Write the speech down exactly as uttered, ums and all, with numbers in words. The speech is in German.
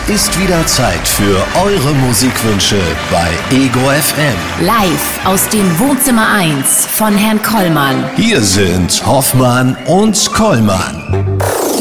ist wieder Zeit für eure Musikwünsche bei Ego F M. Live aus dem Wohnzimmer eins von Herrn Kollmann. Hier sind Hoffmann und Kollmann.